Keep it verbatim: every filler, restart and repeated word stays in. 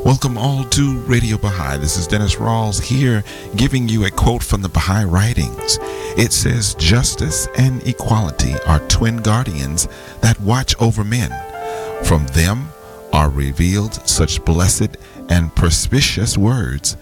Welcome all to Radio Baha'i. This is Dennis Rawls here giving you a quote from the Baha'i writings. It says, "Justice and equality are twin guardians that watch over men. From them are revealed such blessed and propitious words